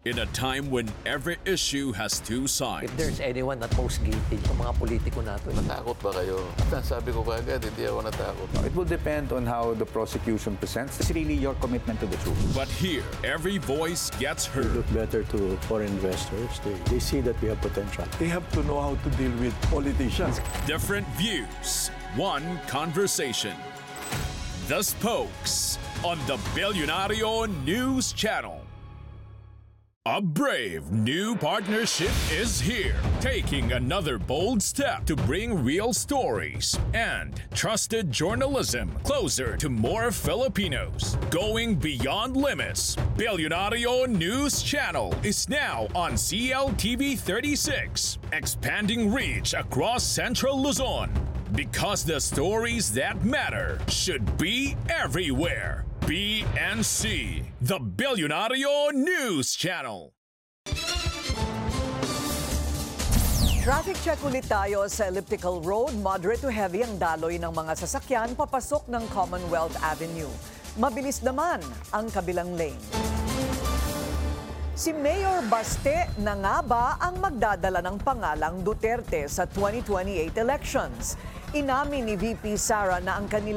In a time when every issue has two sides, If there's anyone that most guilty, yung mga politiko natin. Natakot ba kayo? At sabi ko kagad, hindi ako natakot. It will depend on how the prosecution presents. It's really your commitment to the truth. but here, every voice gets heard. Look better to foreign investors. They see that we have potential. They have to know how to deal with politicians. Different views, one conversation. The Spokes on the Billionario News Channel. A brave new partnership is here, taking another bold step to bring real stories and trusted journalism closer to more Filipinos. Going beyond limits, Billionario News Channel is now on CLTV 36, expanding reach across Central Luzon. Because the stories that matter should be everywhere. BNC, the Billionario News Channel. Traffic check ulit tayo sa Elliptical Road. Moderate to heavy ang daloy ng mga sasakyan papasok ng Commonwealth Avenue. Mabilis naman ang kabilang lane. Si Mayor Baste na nga ba ang magdadala ng pangalang Duterte sa 2028 elections? Inamin ni VP Sara na ang kanilang